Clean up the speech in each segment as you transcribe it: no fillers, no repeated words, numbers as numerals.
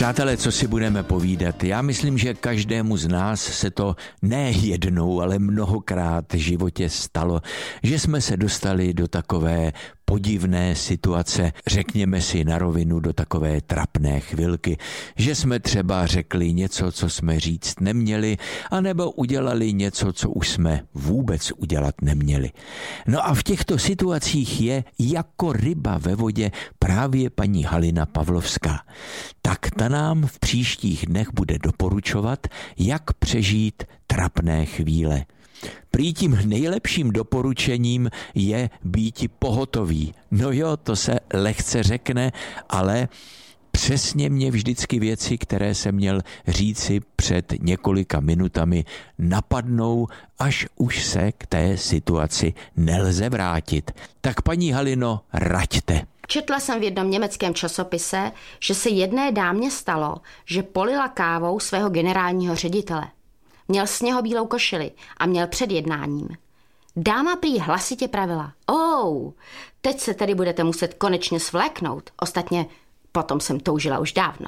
Přátelé, co si budeme povídat? Já myslím, že každému z nás se to ne jednou, ale mnohokrát v životě stalo, že jsme se dostali do takové podivné situace, řekněme si na rovinu, do takové trapné chvilky, že jsme třeba řekli něco, co jsme říct neměli, anebo udělali něco, co už jsme vůbec udělat neměli. No a v těchto situacích je jako ryba ve vodě právě paní Halina Pavlovská. Tak ta nám v příštích dnech bude doporučovat, jak přežít trapné chvíle. Prý tím nejlepším doporučením je býti pohotový. No jo, to se lehce řekne, ale přesně mě vždycky věci, které jsem měl říci před několika minutami, napadnou, až už se k té situaci nelze vrátit. Tak paní Halino, raďte. Četla jsem v jednom německém časopise, že se jedné dámě stalo, že polila kávou svého generálního ředitele. Měl sněhobílou košili a měl před jednáním. Dáma prý hlasitě pravila: teď se tedy budete muset konečně svléknout. Ostatně potom jsem toužila už dávno.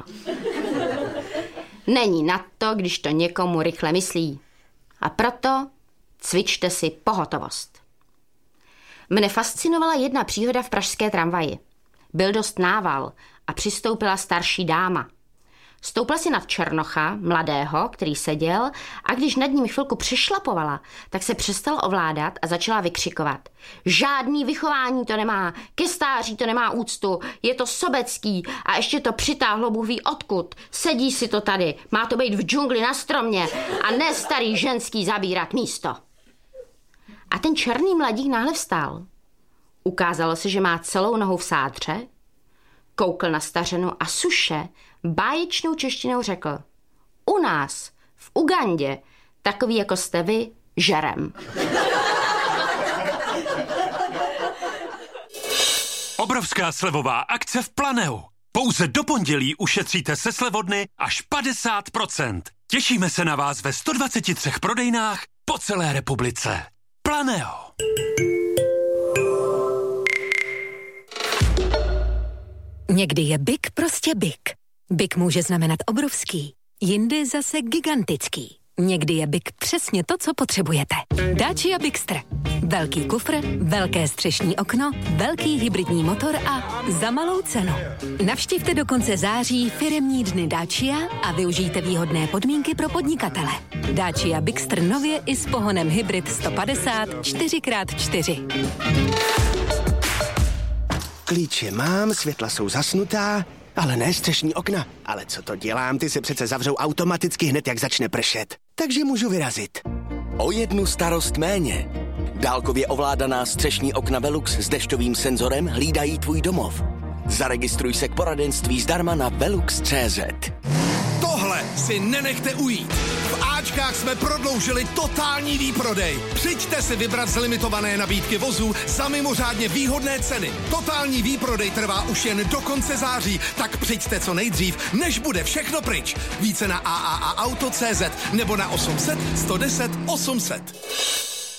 Není na to, když to někomu rychle myslí. A proto cvičte si pohotovost. Mne fascinovala jedna příhoda v pražské tramvaji. Byl dost nával a přistoupila starší dáma. Stoupla si nad Černocha, mladého, který seděl, a když nad ním chvilku přešlapovala, tak se přestal ovládat a začala vykřikovat: žádný vychování to nemá, ke stáří to nemá úctu, je to sobecký a ještě to přitáhlo Bůh ví odkud. Sedí si to tady, má to být v džungli na stromě a ne starý ženský zabírat místo. A ten černý mladík náhle vstal. Ukázalo se, že má celou nohu v sádře, koukl na stařenu a suše báječnou češtinou řekl: u nás, v Ugandě, takový jako jste vy, žerem. Obrovská slevová akce v Planeu. Pouze do pondělí ušetříte se slevodny až 50%. Těšíme se na vás ve 123 prodejnách po celé republice. Planeu. Někdy je big prostě big. Big může znamenat obrovský, jindy zase gigantický. Někdy je big přesně to, co potřebujete. Dacia Bigster. Velký kufr, velké střešní okno, velký hybridní motor a za malou cenu. Navštivte do konce září firemní dny Dacia a využijte výhodné podmínky pro podnikatele. Dacia Bigster nově i s pohonem hybrid 150 4x4. Klíče mám, světla jsou zasnutá, ale ne střešní okna. Ale co to dělám, ty se přece zavřou automaticky hned, jak začne pršet. Takže můžu vyrazit. O jednu starost méně. Dálkově ovládaná střešní okna Velux s dešťovým senzorem hlídají tvůj domov. Zaregistruj se k poradenství zdarma na velux.cz. Tohle si nenechte ujít. V Ačkách jsme prodloužili totální výprodej. Přijďte si vybrat z limitované nabídky vozů za mimořádně výhodné ceny. Totální výprodej trvá už jen do konce září, tak přijďte co nejdřív, než bude všechno pryč. Více na AAAauto.cz nebo na 800 110 800.